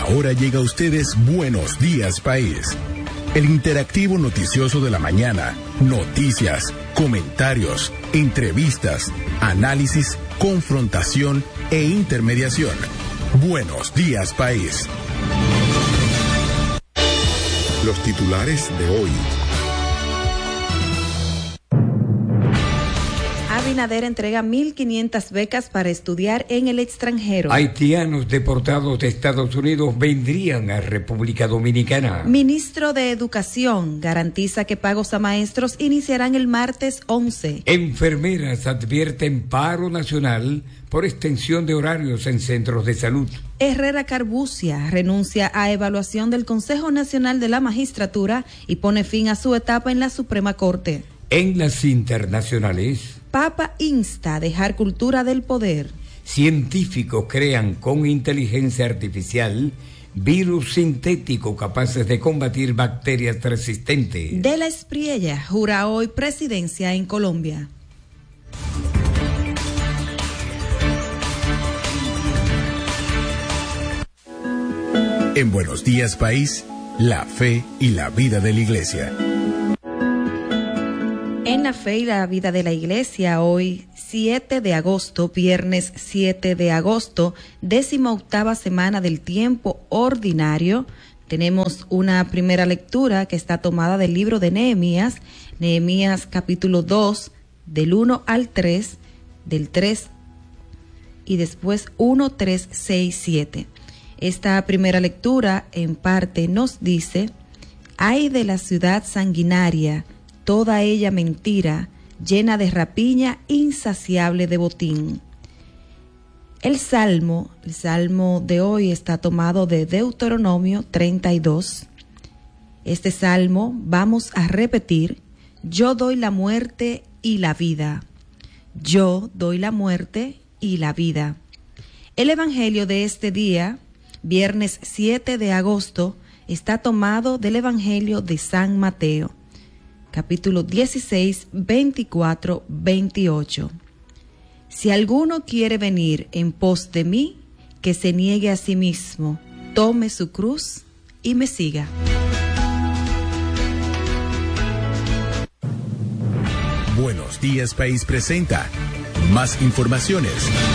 Ahora llega a ustedes Buenos Días País, el interactivo noticioso de la mañana. Noticias, comentarios, entrevistas, análisis, confrontación e intermediación. Buenos Días País. Los titulares de hoy. Abinader entrega 1.500 becas para estudiar en el extranjero. Haitianos deportados de Estados Unidos vendrían a República Dominicana. Ministro de Educación garantiza que pagos a maestros iniciarán el martes 11. Enfermeras advierten paro nacional por extensión de horarios en centros de salud. Herrera Carbucia renuncia a evaluación del Consejo Nacional de la Magistratura y pone fin a su etapa en la Suprema Corte. En las internacionales, Papa insta a dejar cultura del poder. Científicos crean con inteligencia artificial virus sintético capaces de combatir bacterias resistentes. De la Espriella jura hoy presidencia en Colombia. En Buenos Días País, la fe y la vida de la Iglesia. En la fe y la vida de la Iglesia, hoy 7 de agosto, viernes 7 de agosto, 18ª semana del tiempo ordinario, tenemos una primera lectura que está tomada del libro de Nehemías, Nehemías capítulo 2, del 1 al 3, del 3 y después 1, 3, 6, 7. Esta primera lectura en parte nos dice: ay de la ciudad sanguinaria, toda ella mentira, llena de rapiña, insaciable de botín. El salmo de hoy está tomado de Deuteronomio 32. Este salmo vamos a repetir: yo doy la muerte y la vida. Yo doy la muerte y la vida. El evangelio de este día, viernes 7 de agosto, está tomado del evangelio de San Mateo, capítulo 16, 24, 28. Si alguno quiere venir en pos de mí, que se niegue a sí mismo, tome su cruz y me siga. Buenos Días País presenta más informaciones.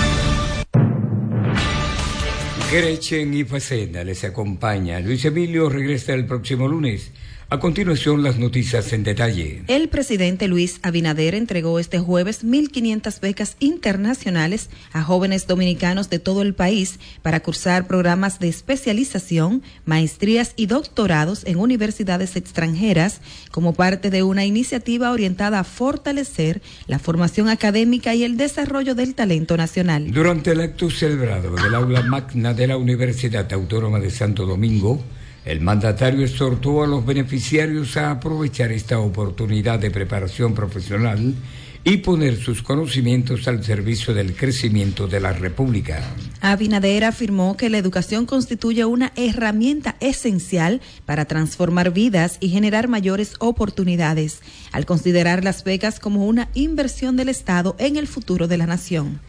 Gretchen y Facenda les acompaña. Luis Emilio regresa el próximo lunes. A continuación, las noticias en detalle. El presidente Luis Abinader entregó este jueves 1.500 becas internacionales a jóvenes dominicanos de todo el país para cursar programas de especialización, maestrías y doctorados en universidades extranjeras como parte de una iniciativa orientada a fortalecer la formación académica y el desarrollo del talento nacional. Durante el acto celebrado en el aula magna de la Universidad Autónoma de Santo Domingo, el mandatario exhortó a los beneficiarios a aprovechar esta oportunidad de preparación profesional y poner sus conocimientos al servicio del crecimiento de la República. Abinader afirmó que la educación constituye una herramienta esencial para transformar vidas y generar mayores oportunidades, al considerar las becas como una inversión del Estado en el futuro de la nación.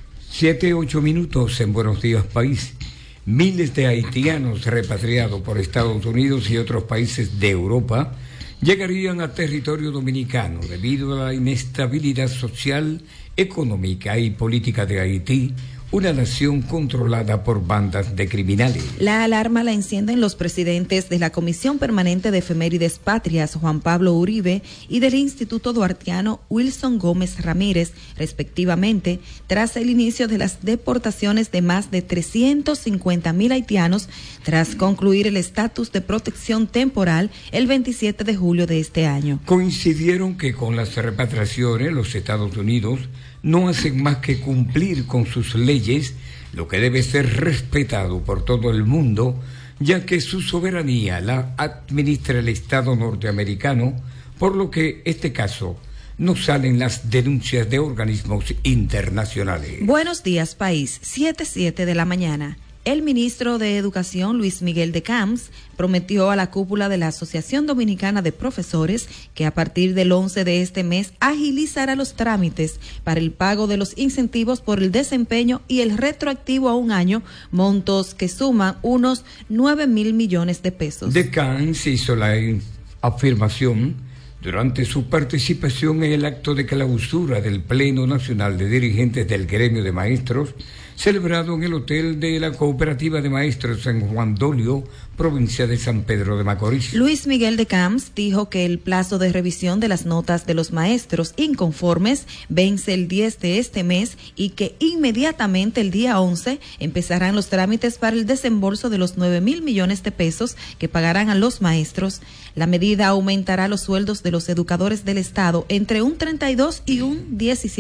7:08 en Buenos Días País. Miles de haitianos repatriados por Estados Unidos y otros países de Europa llegarían a territorio dominicano debido a la inestabilidad social, económica y política de Haití, una nación controlada por bandas de criminales. La alarma la encienden los presidentes de la Comisión Permanente de Efemérides Patrias, Juan Pablo Uribe, y del Instituto Duartiano, Wilson Gómez Ramírez, respectivamente, tras el inicio de las deportaciones de más de 350.000 haitianos, tras concluir el estatus de protección temporal el 27 de julio de este año. Coincidieron que con las repatriaciones los Estados Unidos no hacen más que cumplir con sus leyes, lo que debe ser respetado por todo el mundo, ya que su soberanía la administra el Estado norteamericano, por lo que este caso no salen las denuncias de organismos internacionales. Buenos días, país, 7:07 de la mañana. El ministro de Educación, Luis Miguel de Camps, prometió a la cúpula de la Asociación Dominicana de Profesores que a partir del 11 de este mes agilizará los trámites para el pago de los incentivos por el desempeño y el retroactivo a un año, montos que suman unos 9.000 millones de pesos. De Camps hizo la afirmación durante su participación en el acto de clausura del Pleno Nacional de Dirigentes del Gremio de Maestros, celebrado en el Hotel de la Cooperativa de Maestros en Juan Dolio, provincia de San Pedro de Macorís. Luis Miguel de Camps dijo que el plazo de revisión de las notas de los maestros inconformes vence el 10 de este mes y que inmediatamente el día 11 empezarán los trámites para el desembolso de los 9.000 millones de pesos que pagarán a los maestros. La medida aumentará los sueldos de los educadores del Estado entre un 32 y un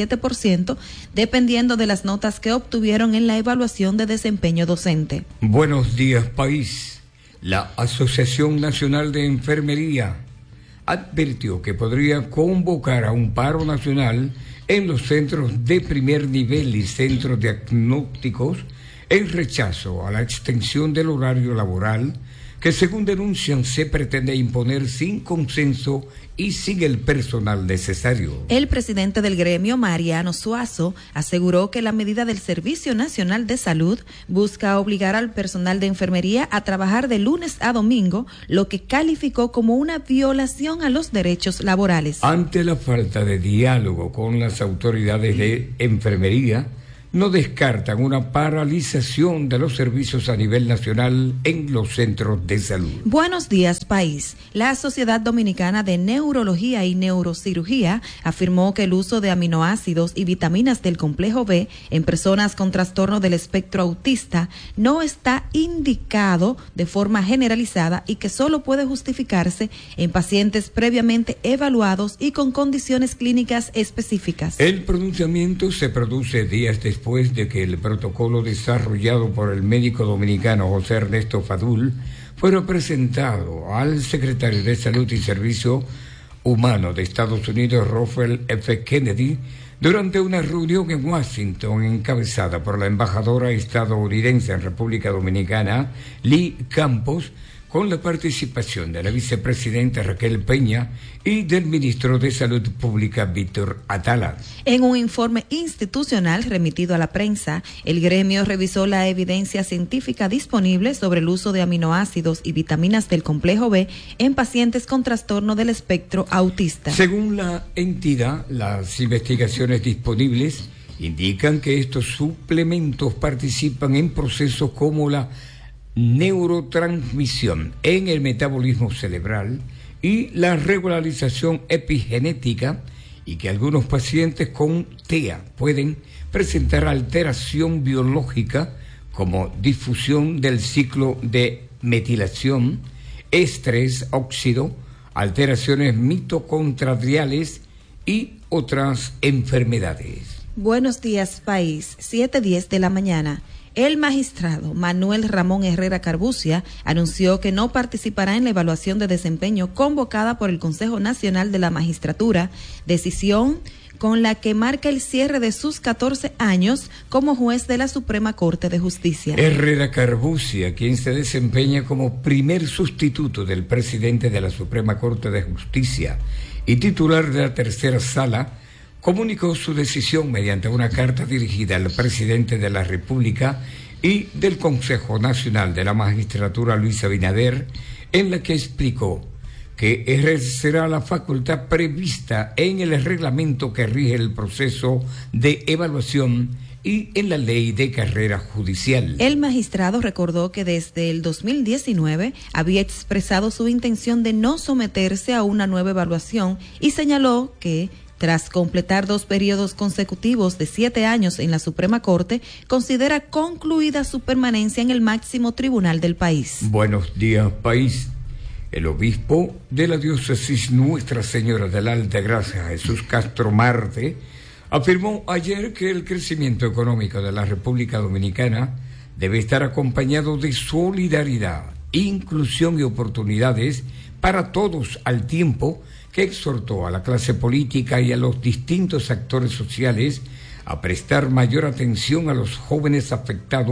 17%, dependiendo de las notas que obtuvieron en la evaluación de desempeño docente. Buenos días, país. La Asociación Nacional de Enfermería advirtió que podría convocar a un paro nacional en los centros de primer nivel y centros diagnósticos en rechazo a la extensión del horario laboral que, según denuncian, se pretende imponer sin consenso y sin el personal necesario. El presidente del gremio, Mariano Suazo, aseguró que la medida del Servicio Nacional de Salud busca obligar al personal de enfermería a trabajar de lunes a domingo, lo que calificó como una violación a los derechos laborales. Ante la falta de diálogo con las autoridades de enfermería, no descartan una paralización de los servicios a nivel nacional en los centros de salud. Buenos días, país. La Sociedad Dominicana de Neurología y Neurocirugía afirmó que el uso de aminoácidos y vitaminas del complejo B en personas con trastorno del espectro autista no está indicado de forma generalizada y que solo puede justificarse en pacientes previamente evaluados y con condiciones clínicas específicas. El pronunciamiento se produce días después de que el protocolo desarrollado por el médico dominicano José Ernesto Fadul fuera presentado al secretario de Salud y Servicio Humano de Estados Unidos, Robert F. Kennedy, durante una reunión en Washington encabezada por la embajadora estadounidense en República Dominicana, Lee Campos, con la participación de la vicepresidenta Raquel Peña y del ministro de Salud Pública Víctor Atala. En un informe institucional remitido a la prensa, el gremio revisó la evidencia científica disponible sobre el uso de aminoácidos y vitaminas del complejo B en pacientes con trastorno del espectro autista. Según la entidad, las investigaciones disponibles indican que estos suplementos participan en procesos como la neurotransmisión en el metabolismo cerebral y la regularización epigenética, y que algunos pacientes con TEA pueden presentar alteración biológica como difusión del ciclo de metilación, estrés óxido, alteraciones mitocondriales y otras enfermedades. Buenos días, país. 7:10 de la mañana. El magistrado Manuel Ramón Herrera Carbucia anunció que no participará en la evaluación de desempeño convocada por el Consejo Nacional de la Magistratura, decisión con la que marca el cierre de sus 14 años como juez de la Suprema Corte de Justicia. Herrera Carbucia, quien se desempeña como primer sustituto del presidente de la Suprema Corte de Justicia y titular de la tercera sala, comunicó su decisión mediante una carta dirigida al presidente de la República y del Consejo Nacional de la Magistratura, Luis Abinader, en la que explicó que ejercerá la facultad prevista en el reglamento que rige el proceso de evaluación y en la ley de carrera judicial. El magistrado recordó que desde el 2019 había expresado su intención de no someterse a una nueva evaluación y señaló que tras completar 2 periodos consecutivos de 7 años en la Suprema Corte, considera concluida su permanencia en el máximo tribunal del país. Buenos días, país. El obispo de la diócesis Nuestra Señora de la Altagracia, Jesús Castro Marte, afirmó ayer que el crecimiento económico de la República Dominicana debe estar acompañado de solidaridad, inclusión y oportunidades para todos al tiempo, que exhortó a la clase política y a los distintos actores sociales a prestar mayor atención a los jóvenes afectados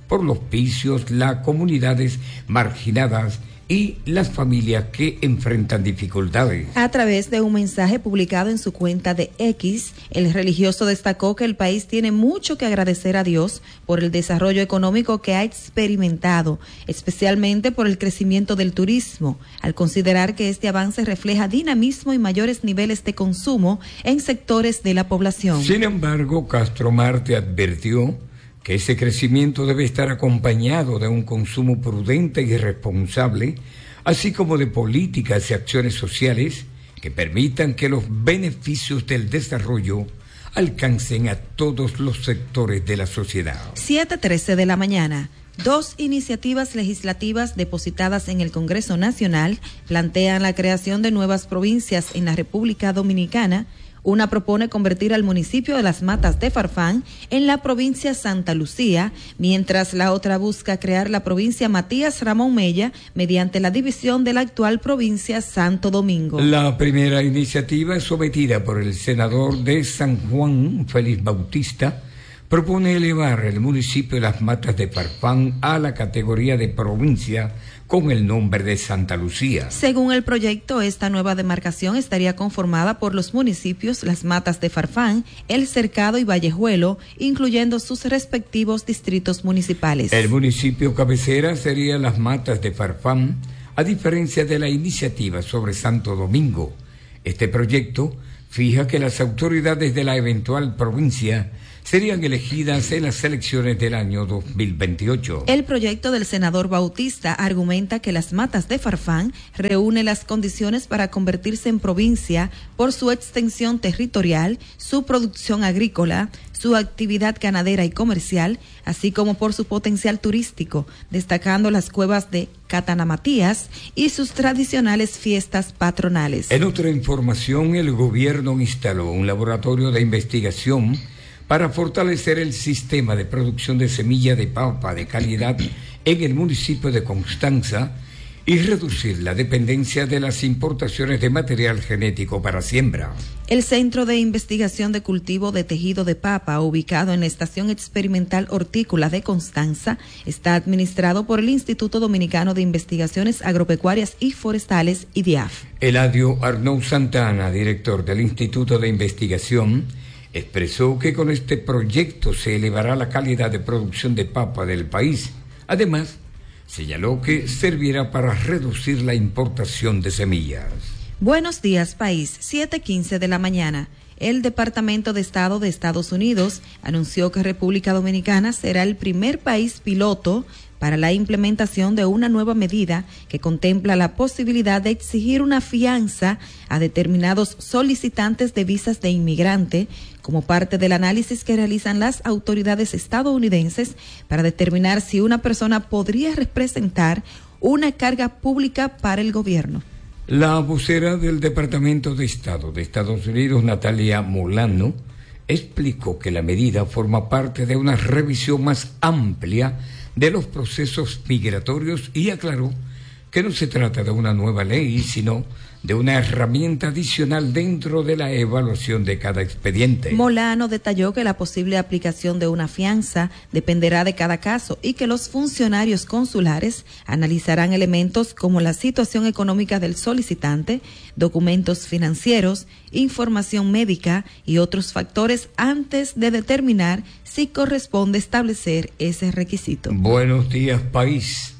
por los picios, las comunidades marginadas y las familias que enfrentan dificultades. A través de un mensaje publicado en su cuenta de X, el religioso destacó que el país tiene mucho que agradecer a Dios por el desarrollo económico que ha experimentado, especialmente por el crecimiento del turismo, al considerar que este avance refleja dinamismo y mayores niveles de consumo en sectores de la población. Sin embargo, Castro Marte advirtió que ese crecimiento debe estar acompañado de un consumo prudente y responsable, así como de políticas y acciones sociales que permitan que los beneficios del desarrollo alcancen a todos los sectores de la sociedad. 7:13 de la mañana. 2 iniciativas legislativas depositadas en el Congreso Nacional plantean la creación de nuevas provincias en la República Dominicana. Una propone convertir al municipio de Las Matas de Farfán en la provincia Santa Lucía, mientras la otra busca crear la provincia Matías Ramón Mella mediante la división de la actual provincia Santo Domingo. La primera iniciativa, sometida por el senador de San Juan, Félix Bautista, propone elevar el municipio de Las Matas de Farfán a la categoría de provincia con el nombre de Santa Lucía. Según el proyecto, esta nueva demarcación estaría conformada por los municipios Las Matas de Farfán, El Cercado y Vallejuelo, incluyendo sus respectivos distritos municipales. El municipio cabecera sería Las Matas de Farfán, a diferencia de la iniciativa sobre Santo Domingo. Este proyecto fija que las autoridades de la eventual provincia serían elegidas en las elecciones del año 2028. El proyecto del senador Bautista argumenta que Las Matas de Farfán reúne las condiciones para convertirse en provincia por su extensión territorial, su producción agrícola, su actividad ganadera y comercial, así como por su potencial turístico, destacando las cuevas de Catanamatías y sus tradicionales fiestas patronales. En otra información, el gobierno instaló un laboratorio de investigación para fortalecer el sistema de producción de semilla de papa de calidad en el municipio de Constanza y reducir la dependencia de las importaciones de material genético para siembra. El Centro de Investigación de Cultivo de Tejido de Papa, ubicado en la Estación Experimental Hortícola de Constanza, está administrado por el Instituto Dominicano de Investigaciones Agropecuarias y Forestales, IDIAF. Eladio Arnaud Santana, director del Instituto de Investigación, expresó que con este proyecto se elevará la calidad de producción de papa del país. Además, señaló que servirá para reducir la importación de semillas. Buenos días, país. 7:15 de la mañana. El Departamento de Estado de Estados Unidos anunció que República Dominicana será el primer país piloto para la implementación de una nueva medida que contempla la posibilidad de exigir una fianza a determinados solicitantes de visas de inmigrante como parte del análisis que realizan las autoridades estadounidenses para determinar si una persona podría representar una carga pública para el gobierno. La vocera del Departamento de Estado de Estados Unidos, Natalia Molano, explicó que la medida forma parte de una revisión más amplia de los procesos migratorios y aclaró que no se trata de una nueva ley, sino de una herramienta adicional dentro de la evaluación de cada expediente. Molano detalló que la posible aplicación de una fianza dependerá de cada caso y que los funcionarios consulares analizarán elementos como la situación económica del solicitante, documentos financieros, información médica y otros factores antes de determinar si corresponde establecer ese requisito. Buenos días, país.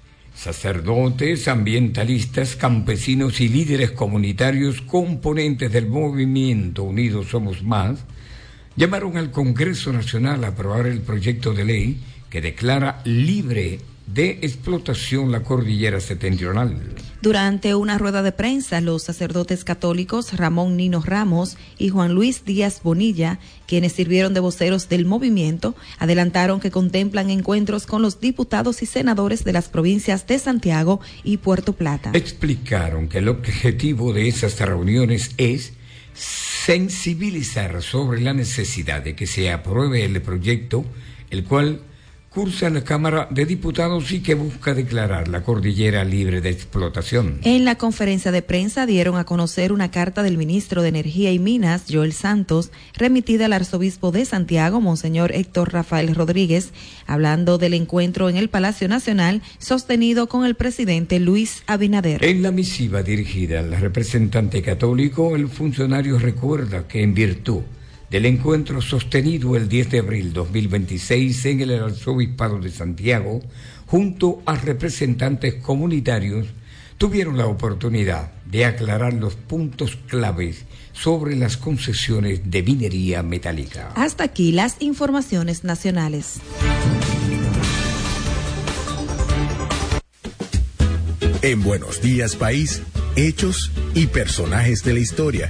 Sacerdotes, ambientalistas, campesinos y líderes comunitarios componentes del movimiento Unidos Somos Más llamaron al Congreso Nacional a aprobar el proyecto de ley que declara libre de explotación la cordillera septentrional. Durante una rueda de prensa, los sacerdotes católicos Ramón Nino Ramos y Juan Luis Díaz Bonilla, quienes sirvieron de voceros del movimiento, adelantaron que contemplan encuentros con los diputados y senadores de las provincias de Santiago y Puerto Plata. Explicaron que el objetivo de esas reuniones es sensibilizar sobre la necesidad de que se apruebe el proyecto, el cual cursa en la Cámara de Diputados y que busca declarar la cordillera libre de explotación. En la conferencia de prensa dieron a conocer una carta del ministro de Energía y Minas, Joel Santos, remitida al arzobispo de Santiago, Monseñor Héctor Rafael Rodríguez, hablando del encuentro en el Palacio Nacional sostenido con el presidente Luis Abinader. En la misiva dirigida al representante católico, el funcionario recuerda que en virtud del encuentro sostenido el 10 de abril 2026 en el Arzobispado de Santiago, junto a representantes comunitarios, tuvieron la oportunidad de aclarar los puntos claves sobre las concesiones de minería metálica. Hasta aquí las informaciones nacionales. En Buenos Días País, hechos y personajes de la historia.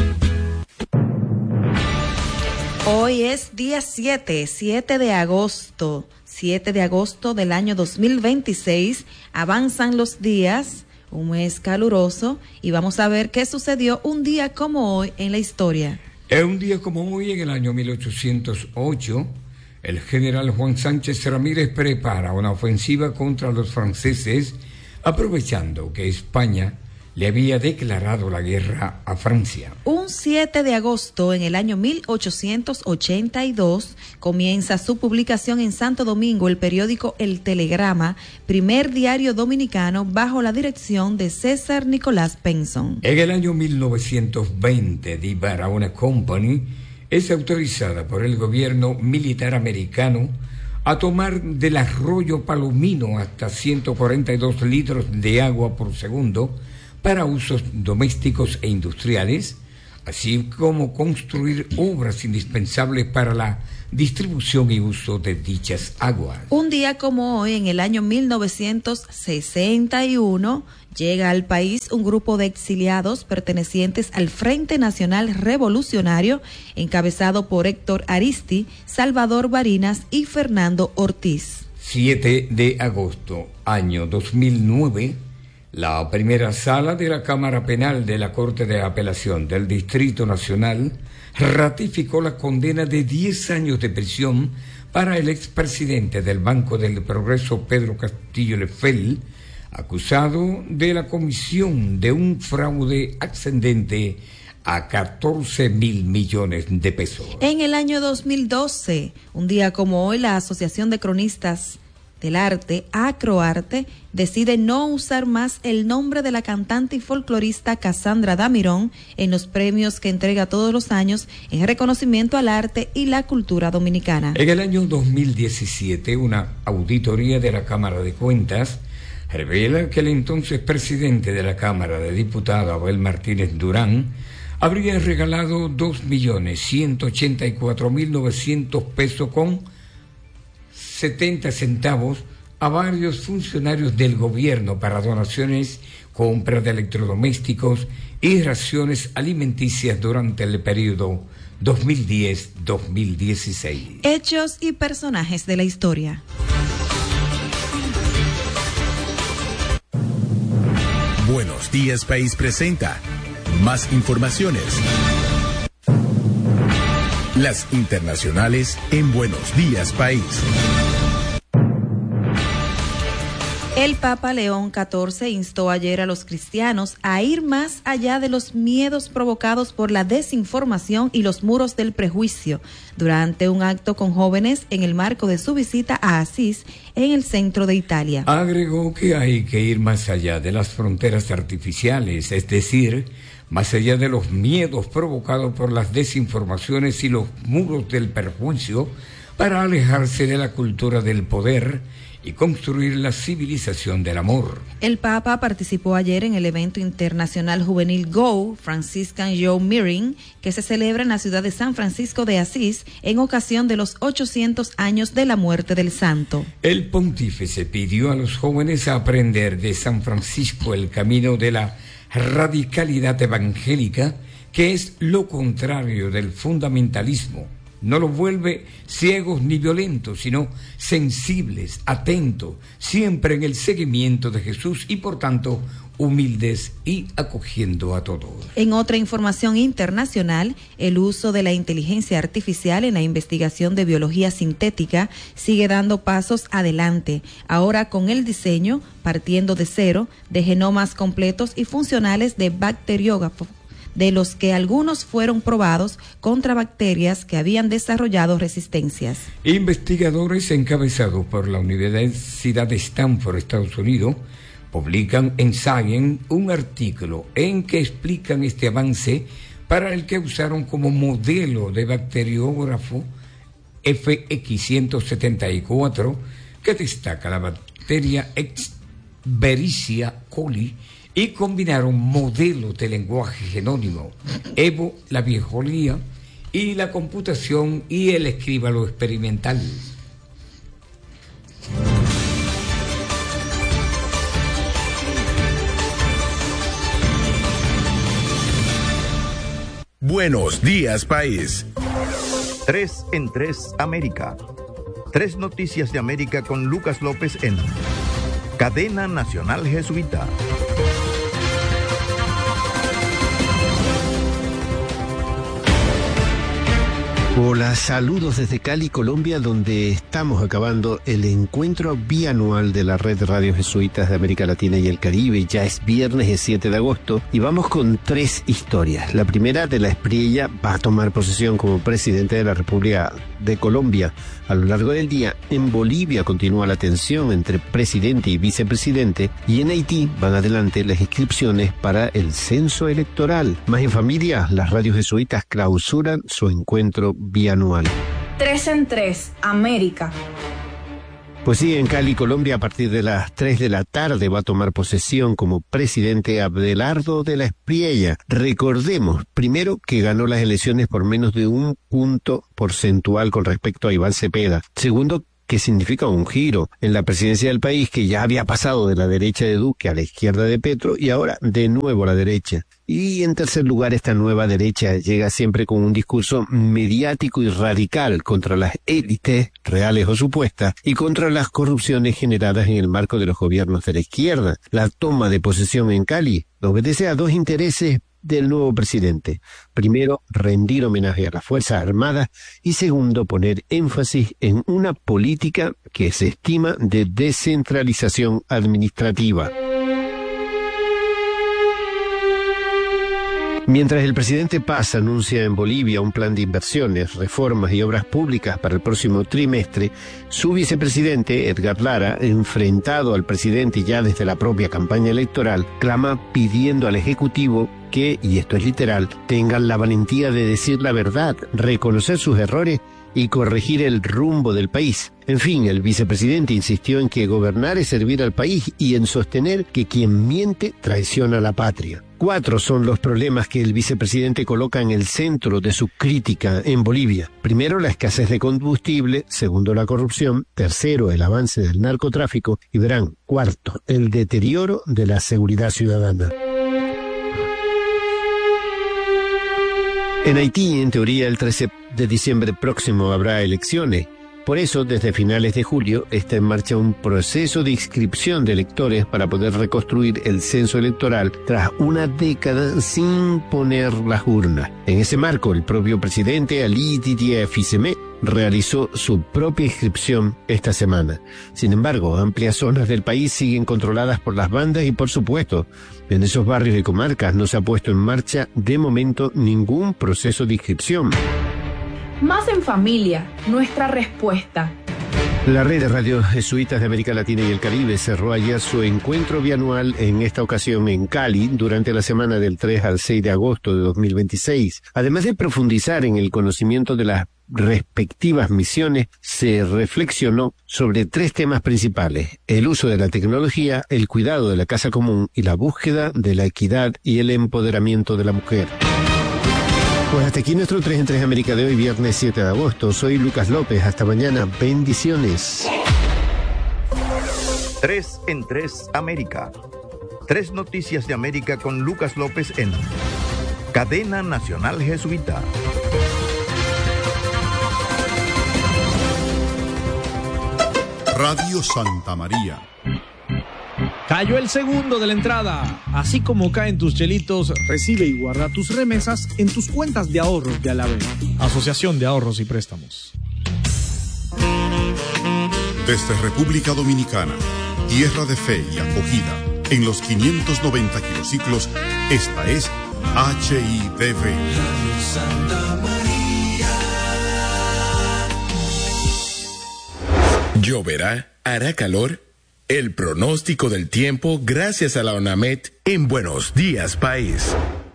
Hoy es día 7 de agosto del año 2026. Avanzan los días, un mes caluroso, y vamos a ver qué sucedió un día como hoy en la historia. Un día como hoy, en el año 1808, el general Juan Sánchez Ramírez prepara una ofensiva contra los franceses, aprovechando que España le había declarado la guerra a Francia. Un 7 de agosto en el año 1882 comienza su publicación en Santo Domingo el periódico El Telegrama, primer diario dominicano bajo la dirección de César Nicolás Penson. En el año 1920, The Barahona Company es autorizada por el gobierno militar americano a tomar del arroyo Palomino hasta 142 litros de agua por segundo para usos domésticos e industriales, así como construir obras indispensables para la distribución y uso de dichas aguas. Un día como hoy, en el año 1961, llega al país un grupo de exiliados pertenecientes al Frente Nacional Revolucionario, encabezado por Héctor Aristi, Salvador Barinas y Fernando Ortiz. 7 de agosto, año 2009, la primera sala de la Cámara Penal de la Corte de Apelación del Distrito Nacional ratificó la condena de 10 años de prisión para el expresidente del Banco del Progreso, Pedro Castillo Lefel, acusado de la comisión de un fraude ascendente a 14.000 millones de pesos. En el año 2012, un día como hoy, la Asociación de Cronistas del Arte, Acroarte, decide no usar más el nombre de la cantante y folclorista Cassandra Damirón en los premios que entrega todos los años en reconocimiento al arte y la cultura dominicana. En el año 2017, una auditoría de la Cámara de Cuentas revela que el entonces presidente de la Cámara de Diputados, Abel Martínez Durán, habría regalado 2.184.900 pesos con 70 centavos a varios funcionarios del gobierno para donaciones, compra de electrodomésticos y raciones alimenticias durante el periodo 2010-2016. Hechos y personajes de la historia. Buenos Días País presenta más informaciones. Las internacionales en Buenos Días País. El Papa León XIV instó ayer a los cristianos a ir más allá de los miedos provocados por la desinformación y los muros del prejuicio durante un acto con jóvenes en el marco de su visita a Asís, en el centro de Italia. Agregó que hay que ir más allá de las fronteras artificiales, es decir, más allá de los miedos provocados por las desinformaciones y los muros del perjuicio, para alejarse de la cultura del poder y construir la civilización del amor. El Papa participó ayer en el evento internacional juvenil Go Franciscan Youth Meeting, que se celebra en la ciudad de San Francisco de Asís en ocasión de los 800 años de la muerte del santo. El pontífice pidió a los jóvenes a aprender de San Francisco el camino de la radicalidad evangélica, que es lo contrario del fundamentalismo. No los vuelve ciegos ni violentos, sino sensibles, atentos, siempre en el seguimiento de Jesús y por tanto humildes y acogiendo a todos. En otra información internacional, el uso de la inteligencia artificial en la investigación de biología sintética sigue dando pasos adelante, ahora con el diseño, partiendo de cero, de genomas completos y funcionales de bacteriófagos, de los que algunos fueron probados contra bacterias que habían desarrollado resistencias. Investigadores encabezados por la Universidad de Stanford, Estados Unidos, publican en Science un artículo en que explican este avance para el que usaron como modelo de bacteriógrafo FX174, que destaca la bacteria Escherichia coli, y combinaron modelos de lenguaje genómico, Evo, la biología y la computación y el escríbalo experimental. Buenos días, país. 3 en 3 América. 3 noticias de América con Lucas López en Cadena Nacional Jesuita. Hola, saludos desde Cali, Colombia, donde estamos acabando el encuentro bianual de la Red de Radios Jesuitas de América Latina y el Caribe. Ya es viernes, es 7 de agosto, y vamos con 3 historias. La primera, de la Espriella va a tomar posesión como presidente de la República de Colombia. A lo largo del día, en Bolivia continúa la tensión entre presidente y vicepresidente, y en Haití van adelante las inscripciones para el censo electoral. Más en familia, las radios jesuitas clausuran su encuentro bianual. 3 en 3 América. Pues sí, en Cali, Colombia, a partir de las 3 de la tarde va a tomar posesión como presidente Abelardo de la Espriella. Recordemos, primero, que ganó las elecciones por menos de 1 punto porcentual con respecto a Iván Cepeda. Segundo, que significa un giro en la presidencia del país, que ya había pasado de la derecha de Duque a la izquierda de Petro y ahora de nuevo a la derecha. Y en tercer lugar, esta nueva derecha llega siempre con un discurso mediático y radical contra las élites, reales o supuestas, y contra las corrupciones generadas en el marco de los gobiernos de la izquierda. La toma de posesión en Cali obedece a 2 intereses del nuevo presidente. Primero, rendir homenaje a las Fuerzas Armadas, y segundo, poner énfasis en una política que se estima de descentralización administrativa. Mientras el presidente Paz anuncia en Bolivia un plan de inversiones, reformas y obras públicas para el próximo trimestre, su vicepresidente, Edgar Lara, enfrentado al presidente ya desde la propia campaña electoral, clama pidiendo al Ejecutivo que, y esto es literal, tengan la valentía de decir la verdad, reconocer sus errores y corregir el rumbo del país. En fin, el vicepresidente insistió en que gobernar es servir al país y en sostener que quien miente traiciona a la patria. 4 son los problemas que el vicepresidente coloca en el centro de su crítica en Bolivia. Primero, la escasez de combustible. Segundo, la corrupción. Tercero, el avance del narcotráfico. Y verán, cuarto, el deterioro de la seguridad ciudadana. En Haití, en teoría, el 13 de diciembre próximo habrá elecciones. Por eso, desde finales de julio, está en marcha un proceso de inscripción de electores para poder reconstruir el censo electoral tras una década sin poner las urnas. En ese marco, el propio presidente Ali Didier Fils-Aimé realizó su propia inscripción esta semana. Sin embargo, amplias zonas del país siguen controladas por las bandas y, por supuesto, en esos barrios y comarcas no se ha puesto en marcha, de momento, ningún proceso de inscripción. Más en familia, nuestra respuesta. La Red de Radios Jesuitas de América Latina y el Caribe cerró ayer su encuentro bianual, en esta ocasión en Cali, durante la semana del 3 al 6 de agosto de 2026. Además de profundizar en el conocimiento de las respectivas misiones, se reflexionó sobre 3 temas principales: el uso de la tecnología, el cuidado de la casa común y la búsqueda de la equidad y el empoderamiento de la mujer. Pues hasta aquí nuestro 3 en 3 América de hoy, viernes 7 de agosto. Soy Lucas López. Hasta mañana. Bendiciones. 3 en 3 América. 3 noticias de América con Lucas López en Cadena Nacional Jesuita. Radio Santa María, Cayó el segundo de la entrada. Así como caen tus chelitos, recibe y guarda tus remesas en tus cuentas de ahorros de Alaber. Asociación de Ahorros y Préstamos. Desde República Dominicana, tierra de fe y acogida, en los 590 kilociclos, esta es HIDV. ¿Lloverá? ¿Hará calor? El pronóstico del tiempo gracias a la ONAMED en Buenos Días País.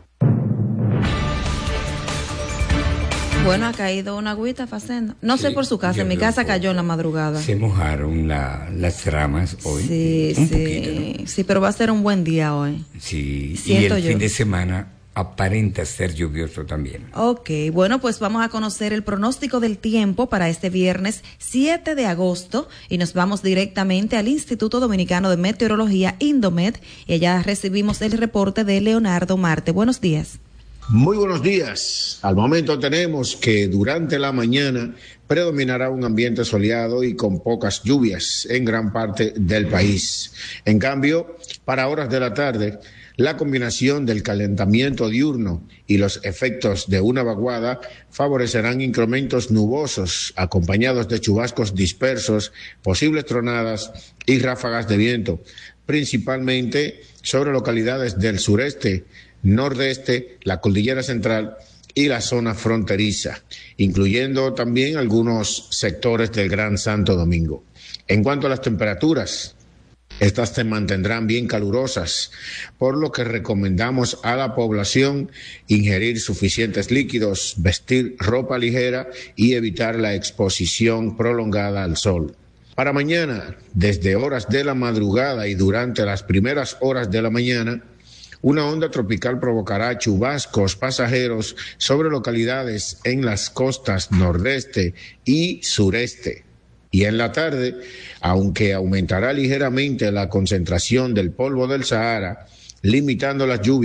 Bueno, ha caído una agüita, Facendo. No sé por su casa, en mi casa cayó en la madrugada. Se mojaron las ramas hoy. Sí, un sí, poquito, ¿no? sí, pero va a ser un buen día hoy. Sí, Siento y el yo. fin de semana aparenta ser lluvioso también. Ok, bueno, pues vamos a conocer el pronóstico del tiempo para este viernes 7 de agosto y nos vamos directamente al Instituto Dominicano de Meteorología, Indomet, y allá recibimos el reporte de Leonardo Marte. Buenos días. Muy buenos días. Al momento tenemos que durante la mañana predominará un ambiente soleado y con pocas lluvias en gran parte del país. En cambio, para horas de la tarde, la combinación del calentamiento diurno y los efectos de una vaguada favorecerán incrementos nubosos acompañados de chubascos dispersos, posibles tronadas y ráfagas de viento, principalmente sobre localidades del sureste, nordeste, la cordillera central y la zona fronteriza, incluyendo también algunos sectores del Gran Santo Domingo. En cuanto a las temperaturas, estas se mantendrán bien calurosas, por lo que recomendamos a la población ingerir suficientes líquidos, vestir ropa ligera y evitar la exposición prolongada al sol. Para mañana, desde horas de la madrugada y durante las primeras horas de la mañana, una onda tropical provocará chubascos pasajeros sobre localidades en las costas nordeste y sureste. Y en la tarde, aunque aumentará ligeramente la concentración del polvo del Sahara, limitando las lluvias